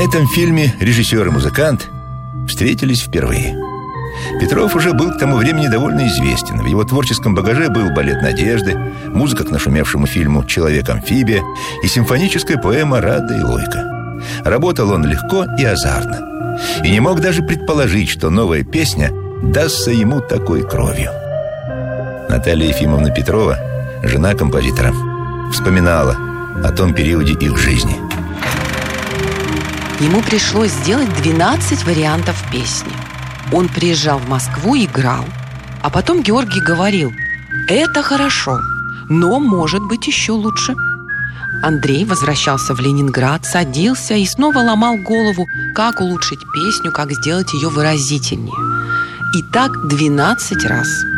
этом фильме режиссер и музыкант встретились впервые. Петров уже был к тому времени довольно известен. В его творческом багаже был «Балет надежды», музыка к нашумевшему фильму «Человек-амфибия» и симфоническая поэма «Рада и Лойка». Работал он легко и азартно. И не мог даже предположить, что новая песня дастся ему такой кровью. Наталья Ефимовна Петрова, жена композитора, вспоминала о том периоде их жизни. Ему пришлось сделать 12 вариантов песни. Он приезжал в Москву и играл. А потом Георгий говорил: это хорошо, но может быть еще лучше. Андрей возвращался в Ленинград, садился и снова ломал голову, как улучшить песню, как сделать ее выразительнее. И так 12 раз.